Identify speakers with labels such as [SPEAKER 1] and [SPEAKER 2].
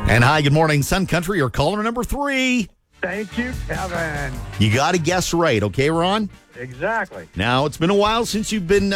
[SPEAKER 1] And hi, good morning, Sun Country. You're caller number 3.
[SPEAKER 2] Thank you, Kevin.
[SPEAKER 1] You got to guess right, okay, Ron?
[SPEAKER 2] Exactly.
[SPEAKER 1] Now, it's been a while since you've been